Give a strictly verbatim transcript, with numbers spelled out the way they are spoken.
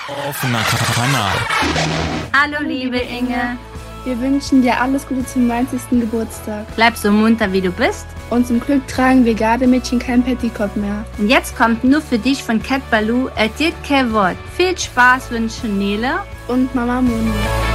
Offener Kanal. Hallo liebe Inge. Wir wünschen dir alles Gute zum neunzigsten Geburtstag. Bleib so munter wie du bist. Und zum Glück tragen wir Gardemädchen kein Petticoat mehr. Und jetzt kommt nur für dich von Cat Balou, er dit kein Wort. Viel Spaß wünschen Nele und Mama Moni.